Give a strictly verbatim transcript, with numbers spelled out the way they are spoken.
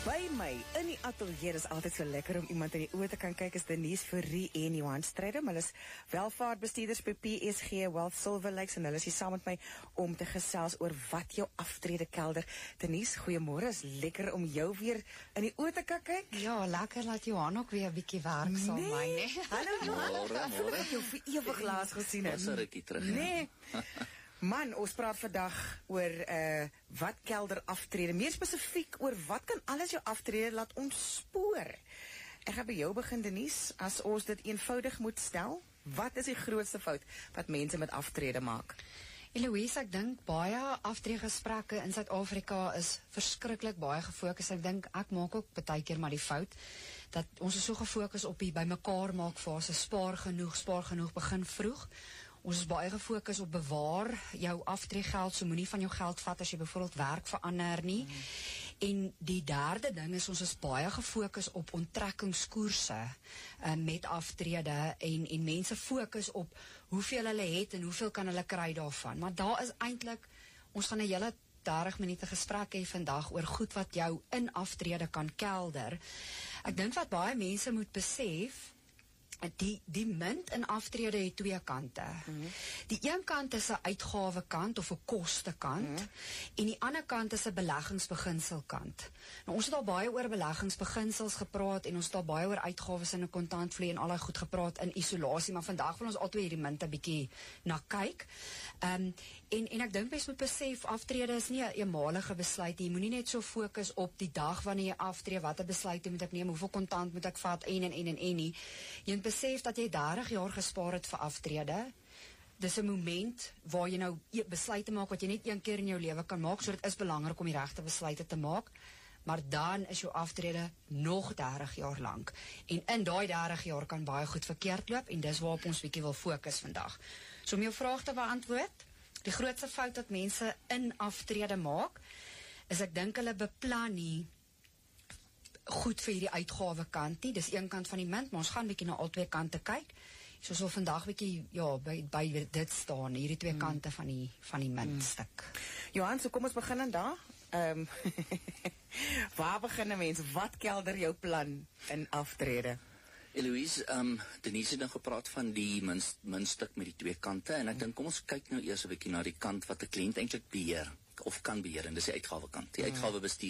By my in die atelier is altyd so lekker om iemand in die oë te kan kyk, is Denise Fourie en Johan Strydom. Hulle is welvaartbestuurders by P S G Wealth Silver Lakes en hulle is hier saam met my om te gesels oor wat jou aftrede kelder. Denise, goeiemôre, is lekker om jou weer in die oë te kan kyk. Ja, lekker laat Johan ook weer 'n bietjie werk saam met my, nee. Hallo Johan, ek voel ek jou vir ewig laas gesien het. Was 'n rukkie terug. Nee. Man, ons praat vandag oor uh, wat kelder aftrede, meer spesifiek oor wat kan alles jou aftrede laat ontspoor. Ek gaan by jou begin, Denise, as ons dit eenvoudig moet stel, wat is die grootste fout wat mense met aftrede maak? Eloise, ek dink baie aftreegesprekke in Suid-Afrika is verskriklik baie gefokus. Ek dink ek maak ook baie keer maar die fout dat ons is so gefokus op die bymekaar maak fase, spaar genoeg, spaar genoeg, begin vroeg. Ons is baie gefokus op bewaar jou aftreegeld, so moenie van jou geld vat as jy byvoorbeeld werk verander nie. Mm. En die derde ding is, ons is baie gefokus op onttrekkingskoerse uh, met aftrede en, en mense fokus op hoeveel hulle het en hoeveel kan hulle kry daarvan. Maar daar is eintlik, ons gaan 'n hele dertig minute gesprek hê vandag oor goed wat jou in aftrede kan kelder. Ek dink wat baie mense moet besef, Die, die munt in aftrede het twee kante. Mm-hmm. Die een kant is 'n uitgawe kant of 'n koste kant, mm-hmm. en die ander kant is 'n beleggingsbeginsel kant. Nou, ons het al baie oor beleggingsbeginsels gepraat en ons het al baie oor uitgawes in 'n kontantvloei en al daai goed gepraat in isolasie, maar vandag wil ons altyd hierdie munt 'n bietjie na kyk. Um, en, en ek dink mens moet besef, aftrede is nie 'n eenmalige besluit. Jy moenie net so fokus op die dag wanneer jy aftree, watter besluite moet ek neem, hoeveel kontant moet ek vat, en en en en en nie. Jy besef dat jy dertig jaar gespaar het vir aftrede. Dis 'n moment waar jy nou besluite maak wat jy net een keer in jou lewe kan maak, so dit is belangrik om die regte besluite te maak, maar dan is jou aftrede nog dertig jaar lank. En in daai dertig jaar kan baie goed verkeerd loop, en dis waarop ons bietjie wil fokus vandag. So om jou vraag te beantwoord, die grootste fout wat mense in aftrede maak, is ek dink hulle beplan nie goed vir hierdie uitgawe kant nie, dis een kant van die munt, maar ons gaan bietjie na al twee kante kyk, so ons wil vandag bietjie, ja, by, by dit staan, hierdie twee hmm. kante van die, van die muntstuk. Hmm. Johan, so kom ons begin dan daar, um, waar begin 'n mens, wat kelder jou plan in aftrede? Eloise, um, Denise het nou gepraat van die munst, muntstuk met die twee kante, en ek hmm. dink, kom ons kyk nou eers 'n bietjie na die kant wat 'n kliënt eintlik beheer, of kan beheer, en dis die uitgawe kant, die uitgawe bestuur